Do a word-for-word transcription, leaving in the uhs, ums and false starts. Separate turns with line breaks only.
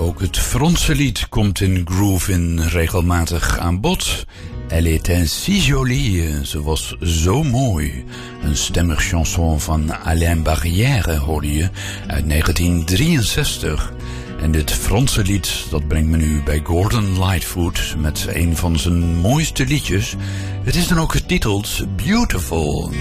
Ook het Franse lied komt in groove in regelmatig aan bod. Elle était si jolie, ze was zo mooi. Een stemmig chanson van Alain Barrière hoorde je uit negentien drieënzestig. En dit Franse lied, dat brengt me nu bij Gordon Lightfoot met een van zijn mooiste liedjes. Het is dan ook getiteld Beautiful.